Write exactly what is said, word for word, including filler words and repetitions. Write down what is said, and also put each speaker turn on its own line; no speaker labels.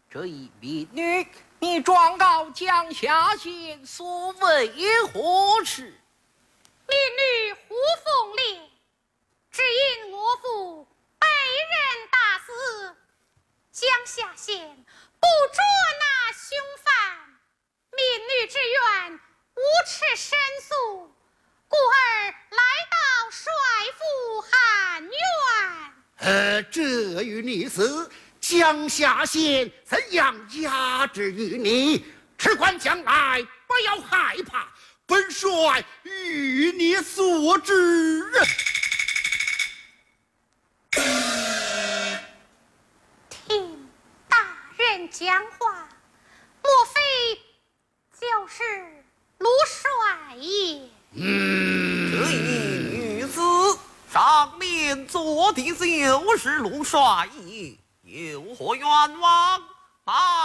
这一民女，你状告江夏县所为何事？
民女胡凤莲，只因我父被人打死，江夏县不捉拿凶犯，民女只愿无耻申诉，故而来到帅府喊冤。
呃，这与你死，江夏县怎样压制于你？只管将来，不要害怕，本帅与你所知。
听大人讲话，莫非就是卢帅爷？
嗯，
这一女子上面做的就是陆帅爷，有何冤枉？把